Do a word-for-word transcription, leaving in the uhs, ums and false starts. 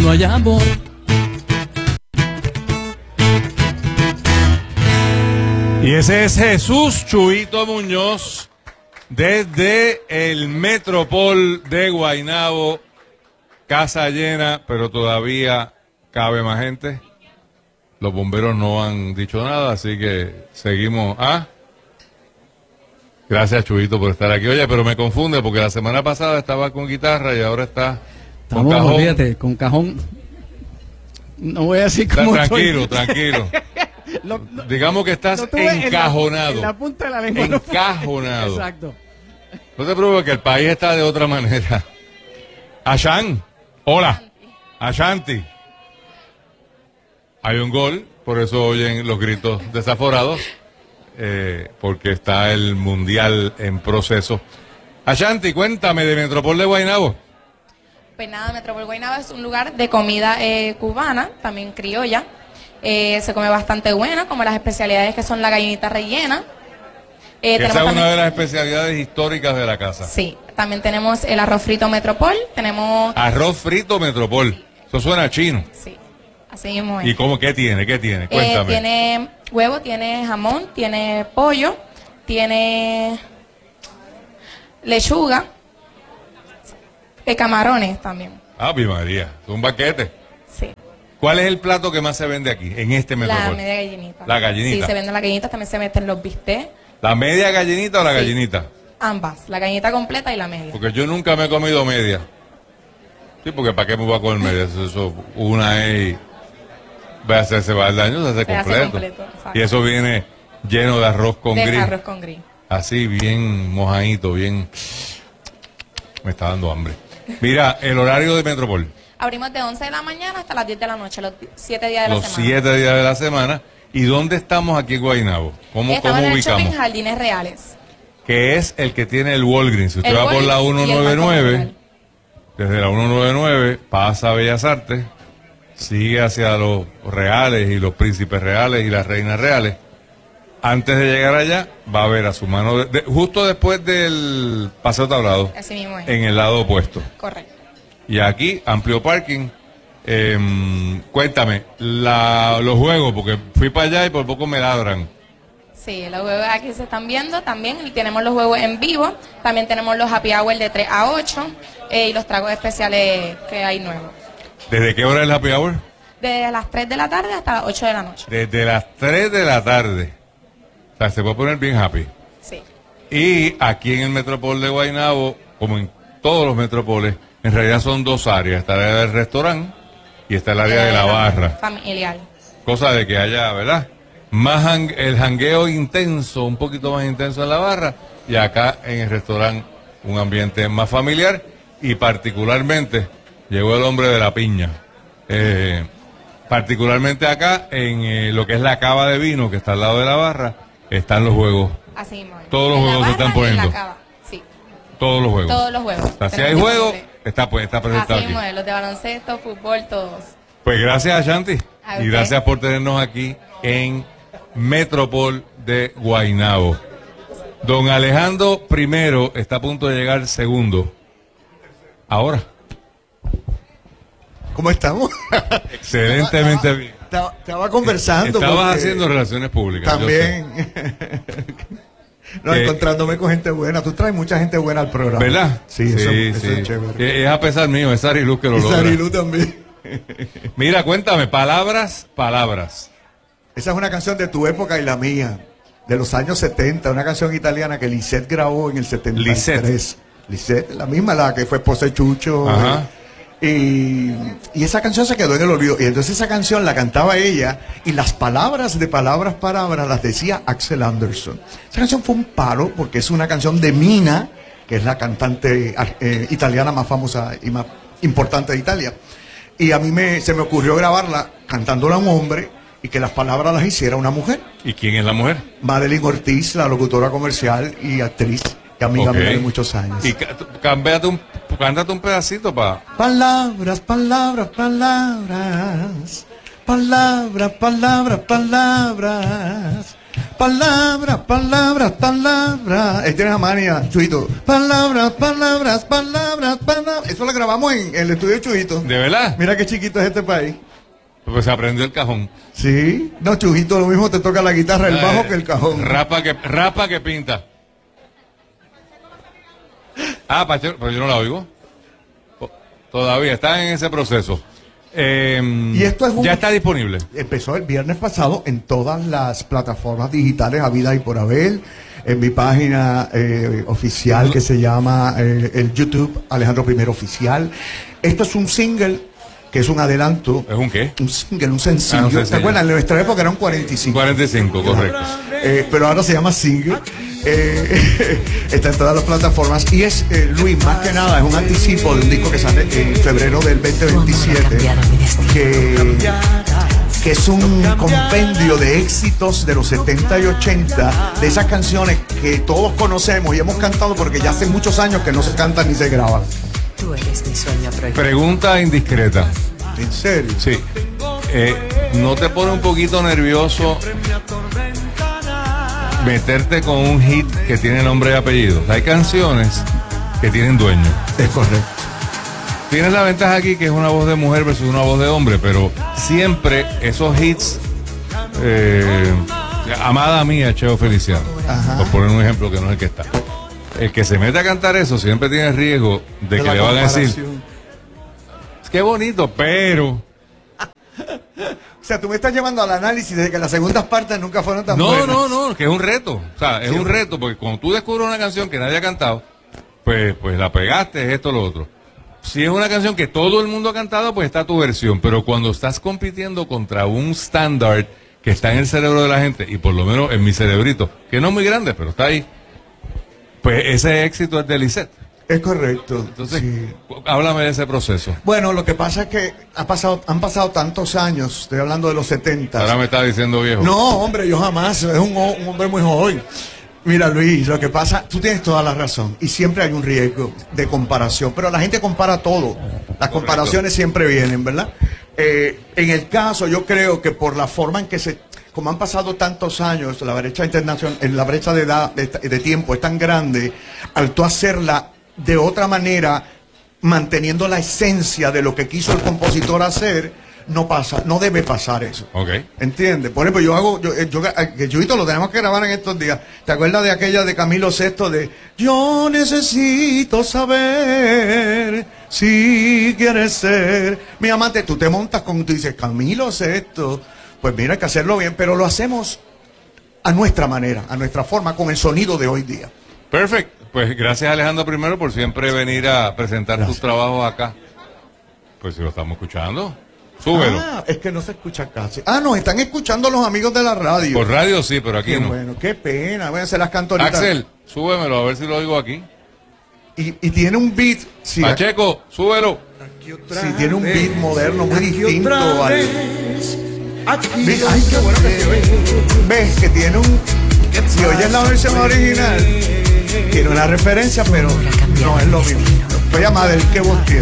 no hay amor. Y ese es Jesús Chuito Muñoz desde el Metropol de Guaynabo. Casa llena, pero todavía cabe más gente. Los bomberos no han dicho nada, así que seguimos. ¿Ah? Gracias, Chuito, por estar aquí. Oye, pero me confunde porque la semana pasada estaba con guitarra y ahora está con Estamos, cajón. fíjate, con cajón. No voy a decir cómo Tranquilo, estoy. tranquilo. Lo, lo, Digamos que estás lo tuve encajonado. En la, en la punta de la lengua. Encajonado. Exacto. No te preocupes que el país está de otra manera. Ashan, hola. Ashanti. Hay un gol, por eso oyen los gritos desaforados, eh, porque está el mundial en proceso. Ashanti, cuéntame de Metropol de Guaynabo. Pues nada, Metropol Guaynabo es un lugar de comida eh, cubana, también criolla. Eh, se come bastante buena, como las especialidades que son la gallinita rellena. Eh, Esa es también, una de las especialidades históricas de la casa. Sí, también tenemos el arroz frito Metropol, tenemos... Arroz frito Metropol. Sí. Eso suena chino. Sí, así mismo es. ¿Y cómo, qué tiene? ¿Qué tiene? Cuéntame. Eh, tiene huevo, tiene jamón, tiene pollo, tiene lechuga, y camarones también. Ah, mi María, es un banquete. Sí. ¿Cuál es el plato que más se vende aquí, en este Metropol? La media gallinita. La gallinita. Sí, se venden las gallinitas, también se meten los bistecs. ¿La media gallinita o la Sí. gallinita? Ambas, la gallinita completa y la media. Porque yo nunca me he comido media. Sí, porque ¿para qué me voy a comer media? Eso, eso, una es... Va a hacerse va el daño, se hace Se completo. hace completo, exacto. Y eso viene lleno de arroz con de gris. arroz con gris. Así, bien mojadito, bien... Me está dando hambre. Mira, el horario de Metropol. Abrimos de once de la mañana hasta las diez de la noche, los siete días de la Los semana. siete días de la semana. ¿Y dónde estamos aquí en Guaynabo? ¿Cómo, Estamos cómo en el ubicamos? shopping Jardines Reales. Que es el que tiene el Walgreens. Si usted El va por la Walgreens y el ciento noventa y nueve, Banco desde la ciento noventa y nueve, pasa a Bellas Artes, sigue hacia los Reales y los Príncipes Reales y las Reinas Reales. Antes de llegar allá, va a ver a su mano, de, de, justo después del Paseo Tablado, Así mismo es. en el lado opuesto. Correcto. Y aquí, amplio parking. Eh, cuéntame, la, los juegos, porque fui para allá y por poco me ladran. Sí, los juegos aquí se están viendo también. Y tenemos los juegos en vivo. También tenemos los happy hour de tres a ocho. Eh, y los tragos especiales que hay nuevos. ¿Desde qué hora es el happy hour? Desde las tres de la tarde hasta las ocho de la noche. Desde las tres de la tarde. O sea, se puede poner bien happy. Sí. Y aquí en el Metropol de Guaynabo, como en todos los metropoles, en realidad son dos áreas. Está el área del restaurante y está el área de la barra. Familiar. Cosa de que haya, ¿verdad? Más hang- el jangueo intenso, un poquito más intenso en la barra, y acá en el restaurante un ambiente más familiar, y particularmente llegó el hombre de la piña. Eh, particularmente acá en eh, lo que es la cava de vino que está al lado de la barra, están los juegos. Así mismo es. Todos los En la juegos se están barra y en la poniendo. cava. Sí, Todos los juegos. todos los juegos. O sea, si hay Tenemos juego, disponible. está, pues, está presentado Así aquí. mismo es, los de baloncesto, fútbol, todos. Pues gracias, Ashanti. A Y usted. gracias por tenernos aquí en Metropol de Guaynabo. Don Alejandro primero está a punto de llegar segundo. Ahora. ¿Cómo estamos? Excelentemente bien. Estaba, estaba conversando. Estabas porque haciendo relaciones públicas. yo También. no, Eh, encontrándome con gente buena. Tú traes mucha gente buena al programa. sé. ¿Verdad? Sí, eso, eso sí. es chévere. Eh, Es a pesar mío, es Sari Luz que lo Y logra. Sarilu también. Mira, cuéntame, palabras, palabras. Esa es una canción de tu época y la mía, de los años setenta, una canción italiana que Lisette grabó en el setenta y tres. Lisette. Lisette, la misma, la que fue esposa de Chucho. Ajá. Y, y esa canción se quedó en el olvido. Y entonces esa canción la cantaba ella y las palabras de palabras, palabras las decía Axel Anderson. Esa canción fue un palo porque es una canción de Mina, que es la cantante eh, italiana más famosa y más importante de Italia. Y a mí me, se me ocurrió grabarla cantándola a un hombre y que las palabras las hiciera una mujer. ¿Y quién es la mujer? Madeline Ortiz, la locutora comercial y actriz, que amiga Ok. mía de muchos años. Y ca- tú- cámbiate un, cántate un pedacito para... Palabras, palabras, palabras. Palabras, palabras, palabras. Palabras, palabras, palabras. Él tiene la manía, Chuyito. Palabras, palabras, palabras, palabras. Eso lo grabamos en, en el estudio de Chuyito. ¿De verdad? Mira qué chiquito es este país. Pues se aprendió el cajón. Sí. No, Chuyito, lo mismo te toca la guitarra, el bajo que el cajón. Rapa que, rapa que pinta. Ah, Pacheco, pero yo no la oigo. Todavía está en ese proceso. Eh, Y esto es un- ya está disponible. Empezó el viernes pasado en todas las plataformas digitales habidas y por haber. En mi página eh, oficial que se llama eh, el YouTube Alejandro Primero Oficial. Esto es un single que es un adelanto. ¿Es un qué? Un single, un sencillo. Ah, un ¿Te sencillo. acuerdas? En nuestra época era un cuarenta y cinco. cuarenta y cinco, correcto. Eh, pero ahora se llama single. Eh, está en todas las plataformas. Y es, eh, Luis, más que nada, es un anticipo de un disco que sale en febrero del veinte veintisiete. Que, que es un compendio de éxitos de los setenta y ochenta, de esas canciones que todos conocemos y hemos cantado porque ya hace muchos años que no se cantan ni se graban. Tú eres mi sueño prohibido. Pregunta indiscreta. ¿En serio? Sí. Eh, ¿No te pone un poquito nervioso meterte con un hit que tiene nombre y apellido? Hay canciones que tienen dueño. Es correcto. Tienes la ventaja aquí que es una voz de mujer versus una voz de hombre, pero siempre esos hits, eh, amada mía, Cheo Feliciano, Ajá. por poner un ejemplo que no es el que está. El que se mete a cantar eso siempre tiene el riesgo de, De que la le van a decir, comparación. qué bonito, pero... O sea, tú me estás llevando al análisis de que las segundas partes nunca fueron tan No, buenas. no, no, que es un reto. O sea, es Sí. un reto porque cuando tú descubres una canción que nadie ha cantado, pues, pues la pegaste, es esto, lo otro. Si es una canción que todo el mundo ha cantado, pues está tu versión. Pero cuando estás compitiendo contra un estándar que está en el cerebro de la gente, y por lo menos en mi cerebrito, que no es muy grande, pero está ahí, pues ese éxito es de Lisette. Es correcto. Entonces, sí. cu- háblame de ese proceso. Bueno, lo que pasa es que ha pasado, han pasado tantos años, estoy hablando de los setenta. Ahora me está diciendo viejo. No, hombre, yo jamás, es un, ho- un hombre muy joven. Mira, Luis, lo que pasa, tú tienes toda la razón, y siempre hay un riesgo de comparación, pero la gente compara todo. Las comparaciones siempre vienen, ¿verdad? Eh, en el caso, yo creo que por la forma en que se, como han pasado tantos años, la brecha internacional, la brecha de edad, de, de tiempo es tan grande, al tú hacerla de otra manera, manteniendo la esencia de lo que quiso el compositor hacer, no pasa, no debe pasar eso. Ok. ¿Entiendes? Por ejemplo, yo hago, yo, yo, que Chuyito lo tenemos que grabar en estos días. ¿Te acuerdas de aquella de Camilo Sesto de yo necesito saber si quieres ser mi amante? Tú te montas con, tú dices, Camilo Sesto, pues mira, hay que hacerlo bien, pero lo hacemos a nuestra manera, a nuestra forma, con el sonido de hoy día. Perfecto. Pues gracias Alejandro primero por siempre venir a presentar Gracias. tus trabajos acá. Pues si lo estamos escuchando, súbelo. Ah, es que no se escucha casi. Ah, nos están escuchando los amigos de la radio. Por radio sí, pero aquí Qué no. bueno, qué pena. Bueno, se las canto ahorita. Axel, súbemelo a ver si lo oigo aquí. Y, y tiene un beat. Sí, Pacheco, súbelo. sí, tiene un beat moderno muy distinto al. Aquí ¿Ves? Ay, qué bueno que se oye. Ves que tiene un. Si oyes la versión original, tiene una referencia, pero no es lo mismo. Voy a llamar el que vos tienes.